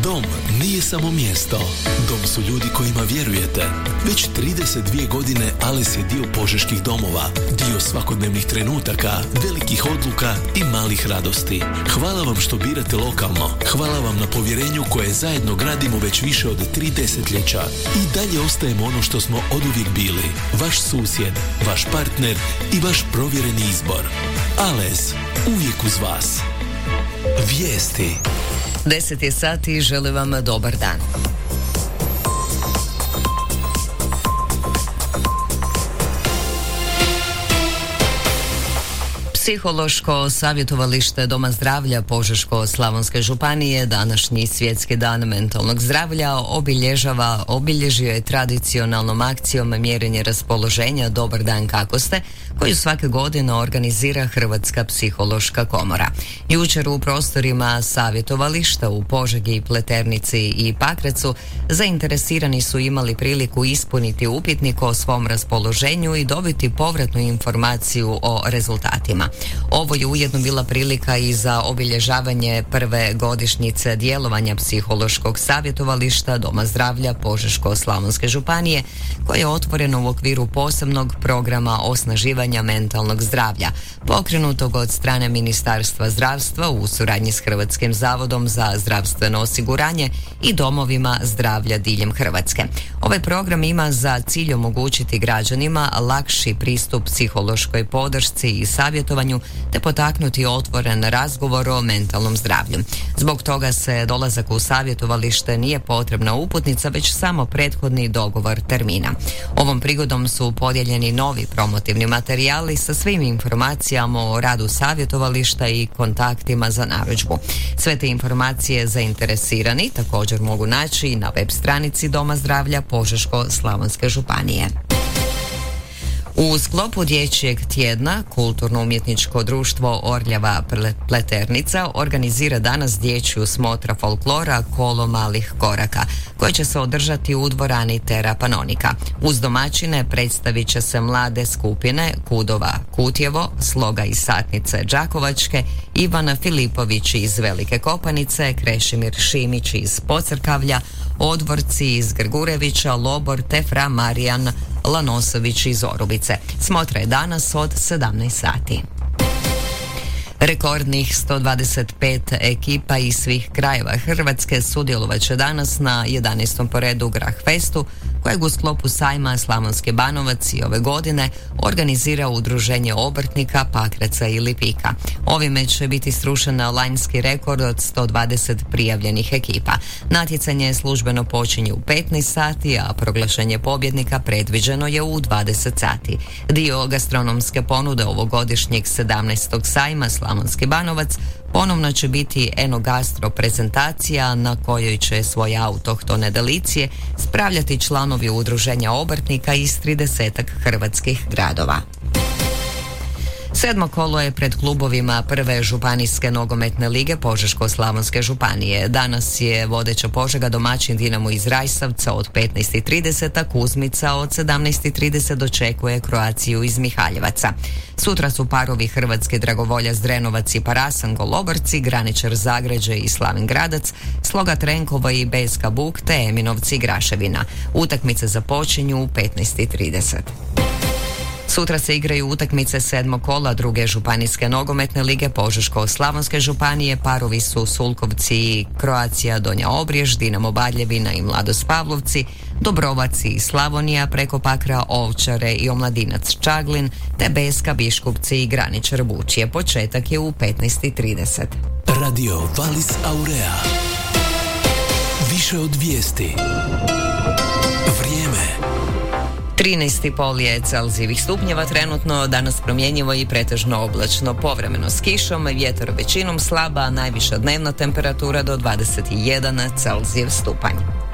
Dom nije samo mjesto. Dom su ljudi kojima vjerujete. Već 32 godine Ales je dio požeških domova, dio svakodnevnih trenutaka, velikih odluka i malih radosti. Hvala vam što birate lokalno. Hvala vam na povjerenju koje zajedno gradimo već više od 3 desetljeća. I dalje ostajemo ono što smo oduvijek bili. Vaš susjed, vaš partner i vaš provjereni izbor. Ales, uvijek uz vas. Vijesti. 10 je sati i želim vam dobar dan. Psihološko savjetovalište Doma zdravlja Požeško-slavonske županije današnji svjetski dan mentalnog zdravlja obilježio je tradicionalnom akcijom mjerenje raspoloženja Dobar dan kako ste, koju svake godine organizira Hrvatska psihološka komora. Jučer u prostorima savjetovališta u Požegi, Pleternici i Pakracu zainteresirani su imali priliku ispuniti upitnik o svom raspoloženju i dobiti povratnu informaciju o rezultatima. Ovo je ujedno bila prilika i za obilježavanje prve godišnjice djelovanja psihološkog savjetovališta Doma zdravlja Požeško-slavonske županije, koje je otvoreno u okviru posebnog programa osnaživanja mentalnog zdravlja, pokrenutog od strane Ministarstva zdravstva u suradnji s Hrvatskim zavodom za zdravstveno osiguranje i domovima zdravlja diljem Hrvatske. Ovaj program ima za cilj omogućiti građanima lakši pristup psihološkoj podršci i savjetovanju te potaknuti otvoren razgovor o mentalnom zdravlju. Zbog toga se dolazak u savjetovalište nije potrebna uputnica, već samo prethodni dogovor termina. Ovom prigodom su podijeljeni novi promotivni materijali sa svim informacijama o radu savjetovališta i kontaktima za narudžbu. Sve te informacije zainteresirani također mogu naći i na web stranici Doma zdravlja Požeško-slavonske županije. U sklopu dječjeg tjedna Kulturno-umjetničko društvo Orljava Pleternica organizira danas dječju smotra folklora Kolo malih koraka, koje će se održati u dvorani Tera Panonika. Uz domaćine predstavit će se mlade skupine Kudova Kutjevo, Sloga iz Satnice Đakovačke, Ivana Filipović iz Velike Kopanice, Krešimir Šimić iz Pocrkavlja, Odvorci iz Grgurevića, Lobor te Fra Marijan Lanosović iz Orubice. Smotra je danas od 17 sati. Rekordnih 125 ekipa iz svih krajeva Hrvatske sudjelovat će danas na 11. po redu Grah Festu, kojeg u sklopu sajma Slavonski Banovac i ove godine organizira Udruženje obrtnika Pakraca i Lipika. Ovime će biti srušen lanjski rekord od 120 prijavljenih ekipa. Natjecanje službeno počinje u 15 sati, a proglašenje pobjednika predviđeno je u 20 sati. Dio gastronomske ponude ovogodišnjeg 17. sajma Slavonski Banovac ponovno će biti enogastro prezentacija na kojoj će svoje autohtone delicije spravljati članovi udruženja obrtnika iz 30 hrvatskih gradova. 7. kolo je pred klubovima prve županijske nogometne lige Požeško-slavonske županije. Danas je vodeća Požega domaćin Dinamo iz Rajsavca od 15:30, a Kuzmica od 17:30 dočekuje Kroaciju iz Mihaljevaca. Sutra su parovi Hrvatski Dragovoljac Drenovac i Parasango Loborci, Graničar Zagređe i Slavin Gradac, Sloga Trenkova i Beska Buk te Eminovci Graševina. Utakmice započinju u 15:30. Sutra se igraju utakmice 7. kola druge županijske nogometne lige Požeško-slavonske županije. Parovi su Sulkovci i Kroacija Donja Obrijež, Dinamo Badljevina i Mladost Pavlovci, Dobrovac i Slavonija preko Pakra, Ovčare i Omladinac Čaglin, te Beska Biškupci i Graničar Bučje. Početak je u 15:30. Radio Valis Aurea. Više od vijesti. Vrijeme. 13,5 je Celzijevih stupnjeva trenutno, danas promjenjivo i pretežno oblačno, povremeno s kišom, vjetar većinom slaba, a najviša dnevna temperatura do 21 Celzijev stupanj.